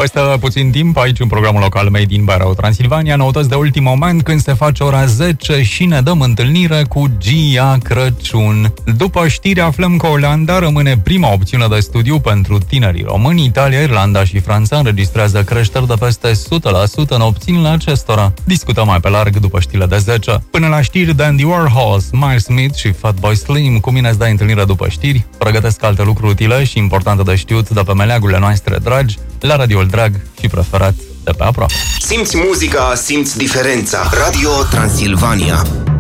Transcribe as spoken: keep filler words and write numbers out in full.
Peste puțin timp, aici în programul local Made in Radio Transilvania, noutăți de ultim moment când se face ora zece și ne dăm întâlnire cu Gia Crăciun. După știri aflăm că Olanda rămâne prima opțiune de studiu pentru tinerii români. Italia, Irlanda și Franța înregistrează creșteri de peste o sută la sută în opțiunile acestora. Discutăm mai pe larg după știrile de zece. Până la știri, Dandy Warhol, Miles Smith și Fatboy Slim. Cu mine îți dai întâlnire după știri. Pregătesc alte lucruri utile și importante de știut de pe meleagurile noastre dragi, la radioul drag și preferat de pe aproape. Simți muzica, simți diferența. Radio Transilvania.